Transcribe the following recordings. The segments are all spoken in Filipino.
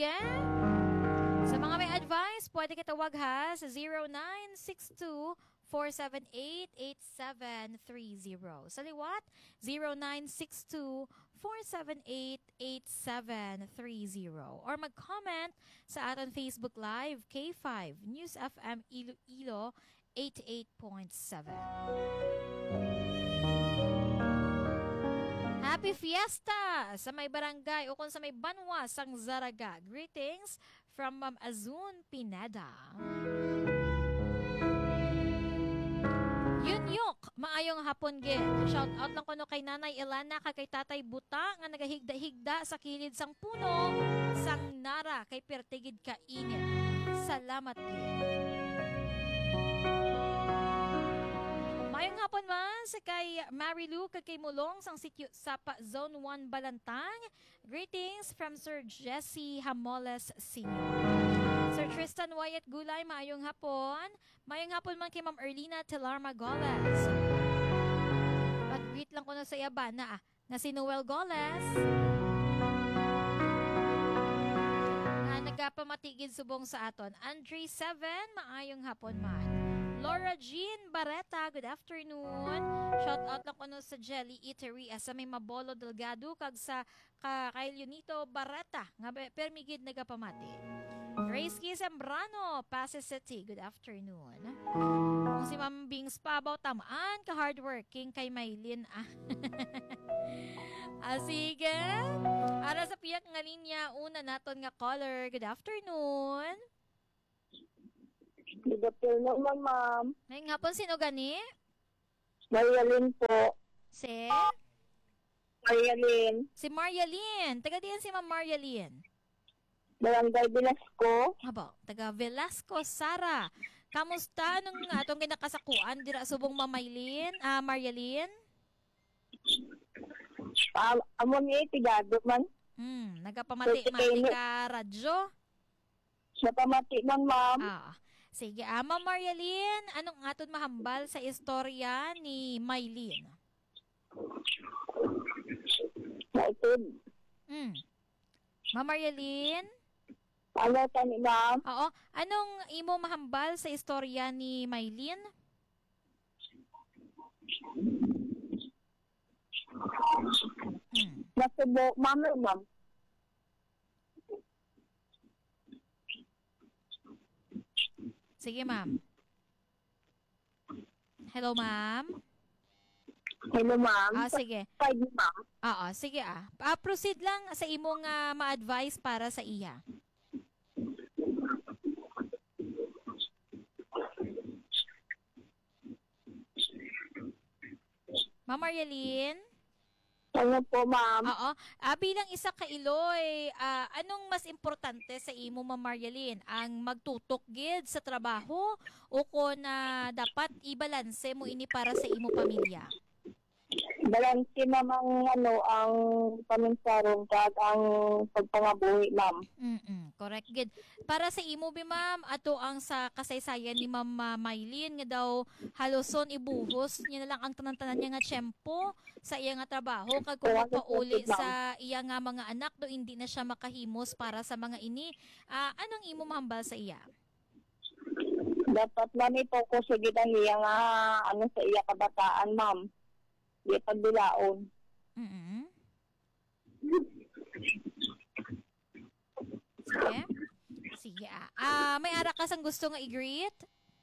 Sa mga may advice, pwede ka tawag ha sa 0962-478-8730. Sa liwat, 0962-478-8730. Or mag-comment sa aton Facebook Live, K5 News FM Iloilo 88.7. Happy Fiesta sa may barangay o kung sa may banwa sang Zaraga. Greetings from Ma'am Azun Pineda. Yunyok, maayong hapon gid. Shout out lang ko no kay Nanay Elana kay Tatay Buta nga nagahigda-higda sa kilid sang puno sang Nara kay pertigid ka init. Salamat gid. Mayong hapon man sa kay Marilu kay Mulong sang sitio Sapa Zone 1 Balantang. Greetings from Sir Jesse Hamoles Sr. Sir Tristan Wyatt Gulay, maayong hapon. Mayong hapon man kay Ma'am Erlina Telarma Goles. But greet lang ko na sa iyaba na si Noel Goles. Na nagapamatigid subong sa aton. Andre 7, maayong hapon man. Laura Jean Barreta, good afternoon. Shout out lang ko no sa Jelly Eatery sa may Mabolo Delgado kag sa kay Leonito Barreta nga permigid nagapamati. Grace Key Sembrano, Pasay City, good afternoon. Kung si Ma'am Bings Pabaw tamaan ka hardworking kay Maylin sige. Ara sa piyak nga linya una naton nga caller, good afternoon. Good afternoon, ma'am. Ngayong hapon, sino gani? Marialyn po. Si? Marialyn. Si Marialyn. Taga diyan si Ma'am Marialyn. Barangay Velasco. Aba, taga Velasco, Sara. Kamusta nung atong kinakasakuan dira subong Mamaylin? Marialyn? Amo ni tigado man. Nagapamati ka radyo? Napamati man, ma'am. Sige, Ma'am Marialyn, anong aton mahambal sa istorya ni Maylin? Naitid. Ma'am Marialyn? Ano tani, ma'am? Oo. Anong imo mahambal sa istorya ni Maylin? Nasubo, ma'am. Sige, ma'am. Hello, ma'am? Hello, ma'am. Sige. Pwede, ma'am. Oo, sige proceed lang sa imong ma-advise para sa iya. Ma'am Marialyn? Ano po, ma'am? Oo. Bilang isa ka Iloy, anong mas importante sa imo, Ma'am Marialyn? Ang magtutok gid sa trabaho o ko na dapat ibalanse mo ini para sa imo pamilya? Balansin namang ang paminsaron kag ang pagpangabuhi, ma'am. Correct, good. Para sa imo bi ma'am, ato ang sa kasaysayan ni Ma'am Maylin nga daw haloson ibuhos niya na lang ang tanan-tanan niya nga tiyempo sa iya nga trabaho kag kung pauli sa iya nga mga anak do hindi na siya makahimos para sa mga ini. Anong imo mahambal sa iya? Dapat man i-focus sa gid ang iya nga sa iya kabataan, ma'am. Di pagbilaon. Sige. Sige. May ara ka sang gusto nga i-greet?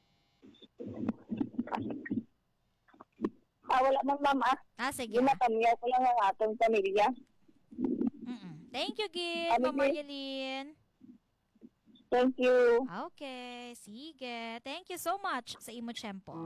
Wala man, ma'am. Sige. Ginatamyaw ko lang ang atong pamilya. Thank you, Gid, Ma'am Marialyn. Thank you. Okay. Sige. Thank you so much sa imo tiyempo.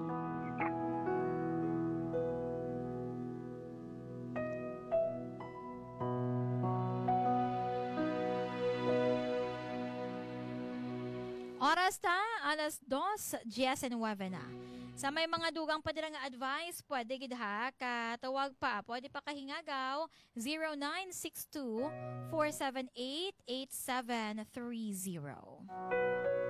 Oras ta, alas 2:19 na. Sa may mga dugang pa dira nga advice, pwede gid ha, katawag pa, pwede pa kahingagaw 0962-478-8730.